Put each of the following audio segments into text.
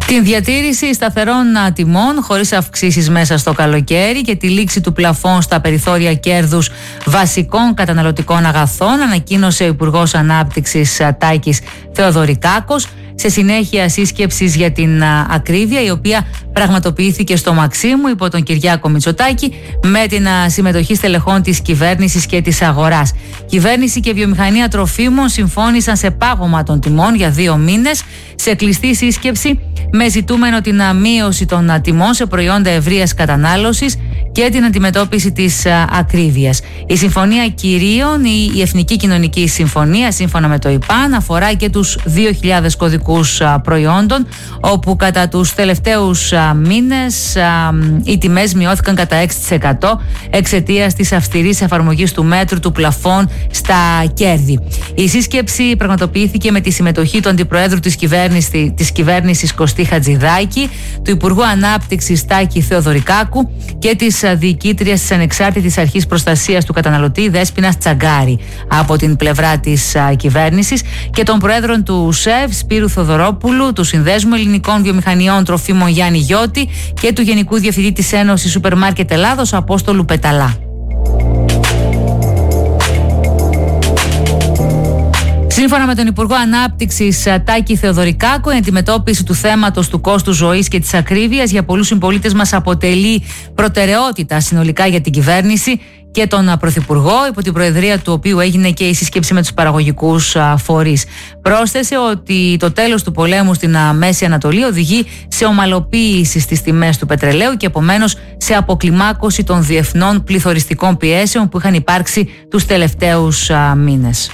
Την διατήρηση σταθερών τιμών χωρίς αυξήσεις μέσα στο καλοκαίρι και τη λήξη του πλαφών στα περιθώρια κέρδους βασικών καταναλωτικών αγαθών ανακοίνωσε ο Υπουργός Ανάπτυξης Τάκης Θεοδωρικάκος σε συνέχεια σύσκεψης για την ακρίβεια, η οποία πραγματοποιήθηκε στο Μαξίμου υπό τον Κυριάκο Μητσοτάκη με την συμμετοχή στελεχών της κυβέρνησης και της αγοράς. Κυβέρνηση και βιομηχανία τροφίμων συμφώνησαν σε πάγωμα των τιμών για 2 μήνες σε κλειστή σύσκεψη με ζητούμενο την μείωση των τιμών σε προϊόντα ευρείας κατανάλωσης και την αντιμετώπιση της ακρίβειας. Η Συμφωνία Κυρίων, η Εθνική Κοινωνική Συμφωνία, σύμφωνα με το ΙΠΑΝ, αφορά και τους 2.000 κωδικούς προϊόντων, όπου κατά τους τελευταίους μήνες οι τιμές μειώθηκαν κατά 6% εξαιτίας της αυστηρής εφαρμογής του μέτρου του πλαφών στα κέρδη. Η σύσκεψη πραγματοποιήθηκε με τη συμμετοχή του Αντιπροέδρου της κυβέρνησης Κωστή Χατζηδάκη, του Υπουργού Ανάπτυξης Τάκη Θεοδωρικάκου και της διοικήτριας της Ανεξάρτητης Αρχής Προστασίας του Καταναλωτή Δέσποινας Τσαγκάρη από την πλευρά της κυβέρνησης και των Προέδρων του ΣΕΒ Σπύρου Θοδωρόπουλου, του Συνδέσμου Ελληνικών Βιομηχανιών Τροφίμων Γιάννη Γιώτη και του Γενικού Διευθυντή της Ένωσης Σούπερ Μάρκετ Ελλάδος Απόστολου Πεταλά. Σύμφωνα με τον Υπουργό Ανάπτυξης Τάκη Θεοδωρικάκο, η αντιμετώπιση του θέματος του κόστου ζωής και της ακρίβειας για πολλούς συμπολίτες μας αποτελεί προτεραιότητα συνολικά για την κυβέρνηση και τον Πρωθυπουργό, υπό την προεδρία του οποίου έγινε και η σύσκεψη με τους παραγωγικούς φορείς. Πρόσθεσε ότι το τέλος του πολέμου στην Μέση Ανατολή οδηγεί σε ομαλοποίηση στις τιμές του πετρελαίου και επομένως σε αποκλιμάκωση των διεθνών πληθωριστικών πιέσεων που είχαν υπάρξει τους τελευταίους μήνες.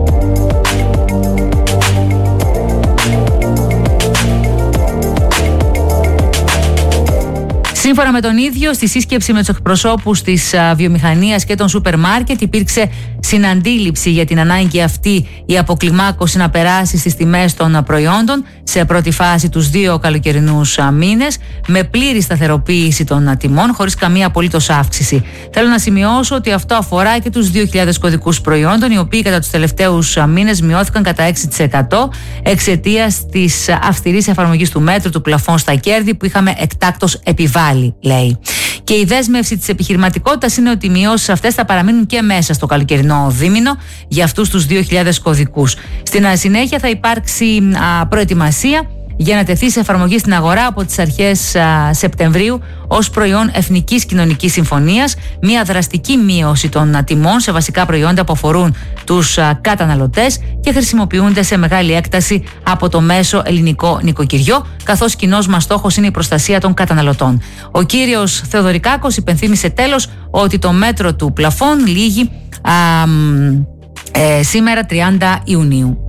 Σύμφωνα με τον ίδιο, στη σύσκεψη με τους εκπροσώπους της βιομηχανίας και των σούπερ μάρκετ υπήρξε συναντήληψη για την ανάγκη αυτή η αποκλιμάκωση να περάσει στις τιμές των προϊόντων σε πρώτη φάση τους 2 καλοκαιρινούς μήνες με πλήρη σταθεροποίηση των τιμών χωρίς καμία απολύτως αύξηση. Θέλω να σημειώσω ότι αυτό αφορά και τους 2.000 κωδικούς προϊόντων, οι οποίοι κατά τους τελευταίους μήνες μειώθηκαν κατά 6% εξαιτίας της αυστηρής εφαρμογής του μέτρου του πλαφών στα κέρδη που είχαμε εκτάκτως επιβάλει, λέει. Και η δέσμευση της επιχειρηματικότητας είναι ότι οι μειώσεις αυτές θα παραμείνουν και μέσα στο καλοκαιρινό δίμηνο για αυτούς τους 2.000 κωδικούς. Στην συνέχεια θα υπάρξει προετοιμασία για να τεθεί σε εφαρμογή στην αγορά από τις αρχές Σεπτεμβρίου ως προϊόν Εθνικής Κοινωνικής Συμφωνίας μια δραστική μείωση των τιμών σε βασικά προϊόντα που αφορούν τους καταναλωτές και χρησιμοποιούνται σε μεγάλη έκταση από το μέσο ελληνικό νοικοκυριό, καθώς κοινός μας στόχος είναι η προστασία των καταναλωτών. Ο κύριος Θεοδωρικάκος υπενθύμησε τέλος ότι το μέτρο του πλαφών λήγει σήμερα 30 Ιουνίου.